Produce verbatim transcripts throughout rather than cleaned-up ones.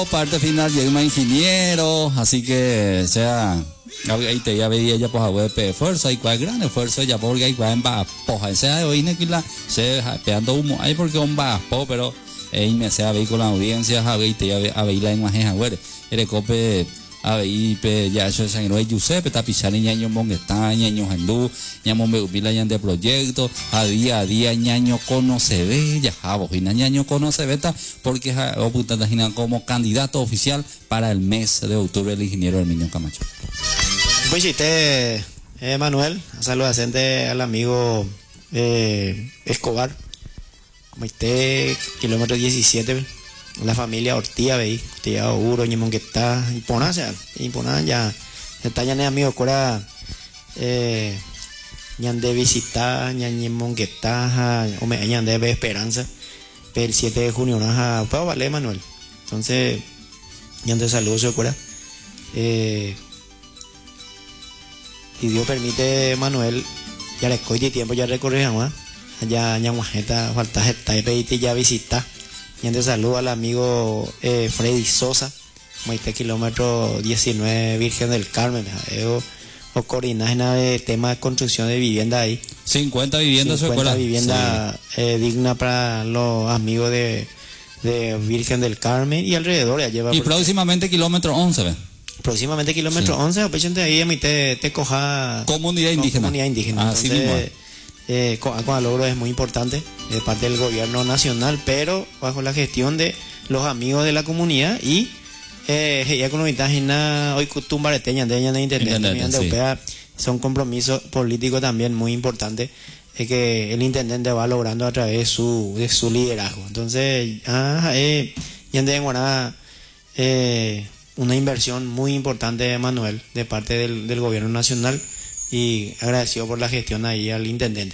Parte final llega un ingeniero, así que sea ahí te ya veía ya pues a web esfuerzo hay cual gran esfuerzo ya porque hay cual va poja sea hoy ne que la se pegando humo ahí porque un va po pero ahí me sea ve con la audiencia a ver te ya a ver la imagen a ver el cope a ver pe ya eso es en Giuseppe está pisando ñaño mongueta ñaño handú ñamo me ubila ñan de proyecto a día a día ñaño conoce ve ya jabo y ñaño conoce beta porque o puta como candidato oficial para el mes de octubre el ingeniero Herminio Camacho. Pues sí, te eh, Manuel, saludos al amigo eh, Escobar, como esté kilómetro diecisiete, la familia Ortía, veí, Ortía Uro, Ñemonguetá, y Poná, o sea, y Poná ya, está ya amigo Cora, eh, ñan de visitar, ñan Ñemonguetá, o me ñan de ver Esperanza, el siete de junio, ¿no? Pues vale, Manuel, entonces, ñan de saludos, Cora, eh, si Dios permite, Manuel, ya le escoge tiempo, ya recorremos, allá ñamuajeta, falta jeta, y pediste ya visita. Y te saludo al amigo eh, Freddy Sosa, como este kilómetro diecinueve, Virgen del Carmen, o, o coordinaje de tema de construcción de vivienda ahí. cincuenta viviendas, cincuenta viviendas sí. eh, digna para los amigos de, de Virgen del Carmen y alrededor. Ya lleva y próximamente kilómetro once, ¿ve? Próximamente kilómetro sí. once, o de ahí a mí te, te coja comunidad indígena. Comunidad indígena. Así Entonces, mismo. Eh, con, con logro es muy importante de parte del gobierno nacional, pero bajo la gestión de los amigos de la comunidad y eh, ya con hoy cutumbareteña de ella de intendente son compromisos políticos también muy importantes eh, que el intendente va logrando a través de su, de su liderazgo. Entonces, ah, eh, ya de Guaraná, eh, una inversión muy importante de Manuel de parte del, del gobierno nacional y agradecido por la gestión ahí al intendente.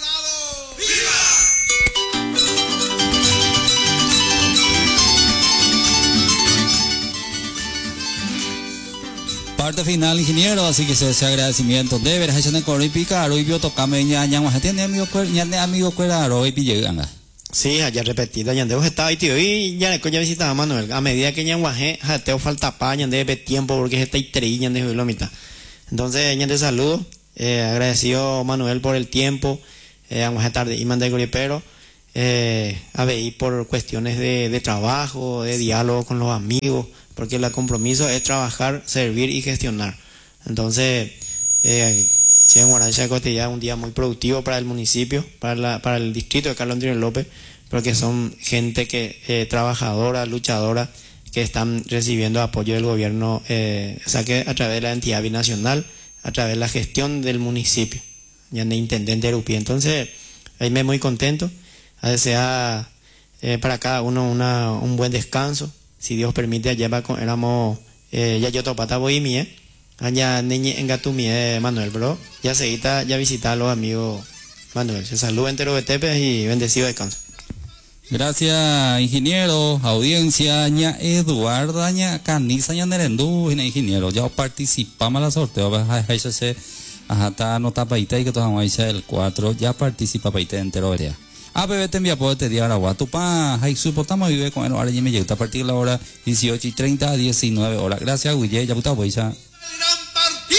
Parte final, ingeniero, así que ese agradecimiento de ver a de correr y picar hoy vio tocarme ña ña más tiene amigo ña de amigo cuera hoy pillan. Sí, allá repetida ya de estaba y tío y ya le coña visitaba a Manuel a medida que ña guaje jateo falta pa ña de tiempo porque está y ña de la mitad. Entonces, ña de saludo, eh, agradecido Manuel por el tiempo, eh, vamos a estar de Iman de Gripero, eh, a ver por cuestiones de, de trabajo, de diálogo con los amigos, porque el compromiso es trabajar, servir y gestionar. Entonces, eh, en Guaracha Cotilla un día muy productivo para el municipio, para, la, para el distrito de Carlos Antonio López, porque son gente que eh, trabajadora, luchadora, que están recibiendo apoyo del gobierno, eh, o sea que a través de la entidad binacional, a través de la gestión del municipio, ya de intendente de Rupi. Entonces, ahí me muy contento, a desear eh, para cada uno una, un buen descanso, si Dios permite, allá éramos, eh, ya yo topata voy mi, eh, allá niñe en Gatumi, eh, Manuel, bro, ya seguita, ya visita a los amigos Manuel, se saluda entero de Tepes y bendecido descanso. Gracias, ingeniero, audiencia, ña Eduardo, ña Canisa, ña Nerendú, ingeniero, ya participamos en la sorteo, eso se, hasta nota paita y que todos vamos a ir el cuatro, ya participa paita entero, vería. A bebé te envía por este día ahora, guatupa, hay soportamos vive con él, ahora ya me llega a partir de la hora dieciocho y treinta a diecinueve horas. Gracias, Guille, ya puta, pues ya.